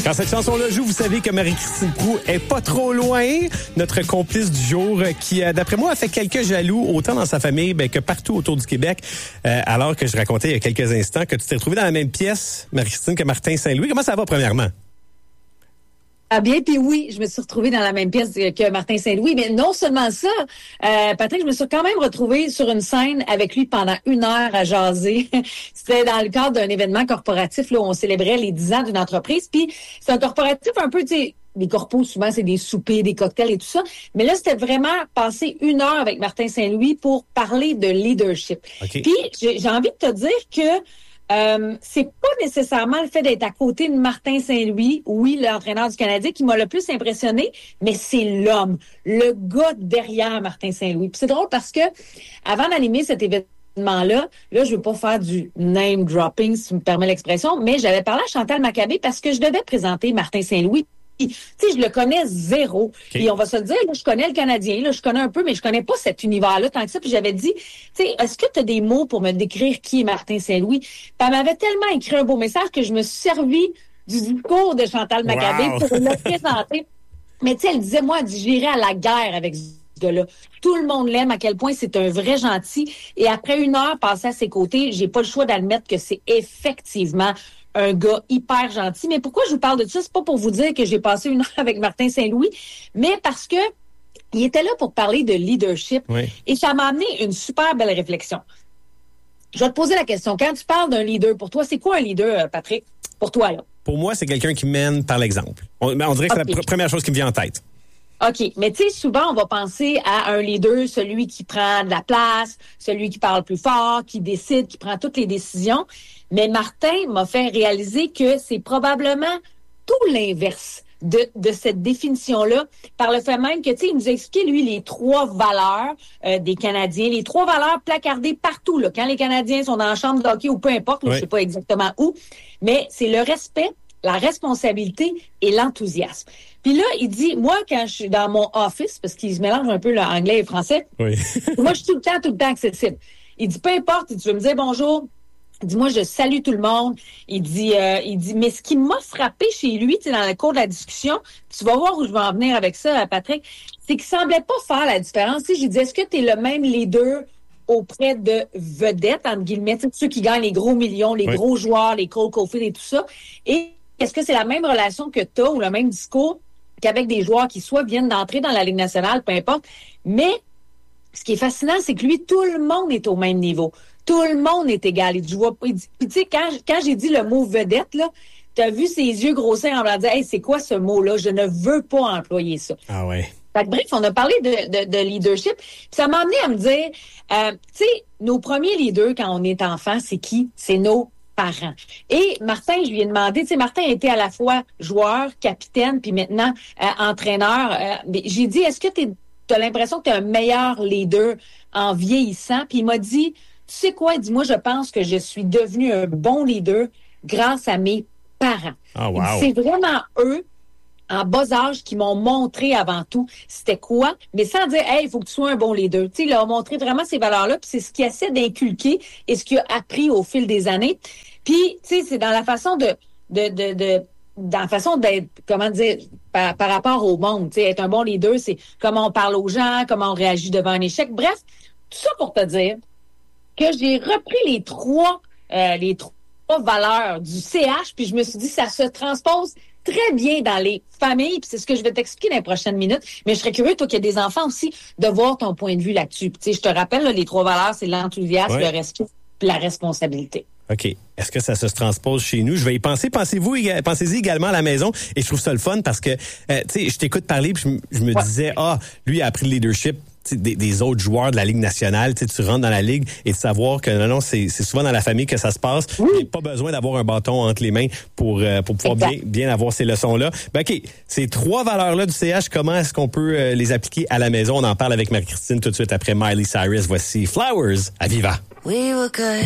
Quand cette chanson-là joue, vous savez que Marie-Christine Prou est pas trop loin. Notre complice du jour qui, d'après moi, a fait quelques jaloux, autant dans sa famille que partout autour du Québec. Alors que je racontais il y a quelques instants que tu t'es retrouvée dans la même pièce, Marie-Christine, que Martin Saint-Louis. Comment ça va, premièrement? Ah bien, puis oui, je me suis retrouvée dans la même pièce que Martin Saint-Louis. Mais non seulement ça, Patrick, je me suis quand même retrouvée sur une scène avec lui pendant 1 heure à jaser. C'était dans le cadre d'un événement corporatif là, où on célébrait les 10 ans d'une entreprise. Puis c'est un corporatif un peu, tu sais, les corpos, souvent, c'est des soupers, des cocktails et tout ça. Mais là, c'était vraiment passer 1 heure avec Martin Saint-Louis pour parler de leadership. Okay. Puis j'ai envie de te dire que c'est pas nécessairement le fait d'être à côté de Martin Saint-Louis, oui, l'entraîneur du Canadien, qui m'a le plus impressionné, mais c'est l'homme, le gars derrière Martin Saint-Louis. Puis c'est drôle parce que avant d'animer cet événement-là, je veux pas faire du name dropping, si tu me permets l'expression, mais j'avais parlé à Chantal Maccabé parce que je devais présenter Martin Saint-Louis. Tu sais, je le connais zéro. Okay. Et on va se le dire, là, je connais le Canadien, là, je connais un peu, mais je connais pas cet univers-là tant que ça. Puis j'avais dit, tu sais, est-ce que tu as des mots pour me décrire qui est Martin Saint-Louis? Puis elle m'avait tellement écrit un beau message que je me suis servi du discours de Chantal Maccabé pour le présenter. Mais tu sais, elle disait, moi, elle dit, j'irai à la guerre avec ce gars-là. Tout le monde l'aime, à quel point c'est un vrai gentil. Et après 1 heure passée à ses côtés, j'ai pas le choix d'admettre que c'est effectivement un gars hyper gentil. Mais pourquoi je vous parle de ça? C'est pas pour vous dire que j'ai passé 1 heure avec Martin Saint-Louis, mais parce que il était là pour parler de leadership. Oui. Et ça m'a amené une super belle réflexion. Je vais te poser la question. Quand tu parles d'un leader, pour toi, c'est quoi un leader, Patrick? Pour toi, là? Pour moi, c'est quelqu'un qui mène par l'exemple. On dirait que c'est la première chose qui me vient en tête. OK. Mais tu sais, souvent, on va penser à un leader, celui qui prend de la place, celui qui parle plus fort, qui décide, qui prend toutes les décisions. Mais Martin m'a fait réaliser que c'est probablement tout l'inverse de cette définition-là, par le fait même que, tu sais, il nous a expliqué, lui, les 3 valeurs des Canadiens, les 3 valeurs placardées partout, là, quand les Canadiens sont dans la chambre de hockey ou peu importe, là, je sais pas exactement où, mais c'est le respect, la responsabilité et l'enthousiasme. Puis là, il dit, moi, quand je suis dans mon office, parce qu'il se mélange un peu l'anglais et le français, oui. moi, je suis tout le temps accessible. Il dit, peu importe, tu veux me dire bonjour, il dit, moi, je salue tout le monde. Il dit, mais ce qui m'a frappé chez lui, tu sais, dans le cours de la discussion, tu vas voir où je vais en venir avec ça, Patrick, c'est qu'il semblait pas faire la différence. Tu sais, j'ai dit, est-ce que tu es le même leader auprès de vedettes, entre guillemets, ceux qui gagnent les gros millions, les gros joueurs, les Cole Caulfield et tout ça, et est-ce que c'est la même relation que tu as ou le même discours qu'avec des joueurs qui soit viennent d'entrer dans la Ligue nationale, peu importe. Mais ce qui est fascinant, c'est que lui, tout le monde est au même niveau. Tout le monde est égal. Il dit, puis tu sais, quand j'ai dit le mot vedette, là, t'as vu ses yeux grossir en me disant, hey, c'est quoi ce mot-là? Je ne veux pas employer ça. Ah ouais. Fait que, bref, on a parlé de leadership. Puis ça m'a amené à me dire, tu sais, nos premiers leaders quand on est enfant, c'est qui? C'est nos parents. Et Martin, je lui ai demandé, tu sais, Martin était à la fois joueur, capitaine, puis maintenant entraîneur. J'ai dit, est-ce que tu as l'impression que tu es un meilleur leader en vieillissant? Puis il m'a dit, tu sais quoi? Il dit, moi, je pense que je suis devenu un bon leader grâce à mes parents. Oh, wow. C'est vraiment eux, en bas âge, qui m'ont montré avant tout c'était quoi, mais sans dire, hey, il faut que tu sois un bon leader. Tu sais, il a montré vraiment ces valeurs-là, puis c'est ce qu'il essaie d'inculquer et ce qu'il a appris au fil des années. Puis, tu sais, c'est dans la façon dans la façon d'être, comment dire, par rapport au monde. Tu sais, être un bon leader, c'est comment on parle aux gens, comment on réagit devant un échec. Bref, tout ça pour te dire que j'ai repris les trois valeurs du CH, puis je me suis dit, ça se transpose très bien dans les familles, puis c'est ce que je vais t'expliquer dans les prochaines minutes. Mais je serais curieux, toi qui as des enfants aussi, de voir ton point de vue là-dessus. Tu sais, je te rappelle, là, les 3 valeurs, c'est l'enthousiasme, le respect, puis la responsabilité. OK. Est-ce que ça se transpose chez nous? Je vais y penser. Pensez-y également à la maison. Et je trouve ça le fun parce que, tu sais, je t'écoute parler puis je me disais, lui a appris le leadership des autres joueurs de la Ligue nationale. Tu rentres dans la Ligue et de savoir que non, c'est souvent dans la famille que ça se passe. Il n'y a pas besoin d'avoir un bâton entre les mains pour pouvoir bien avoir ces leçons-là. Ben, OK. Ces 3 valeurs-là du CH, comment est-ce qu'on peut les appliquer à la maison? On en parle avec Marie-Christine tout de suite après Miley Cyrus. Voici Flowers à Viva. We were good.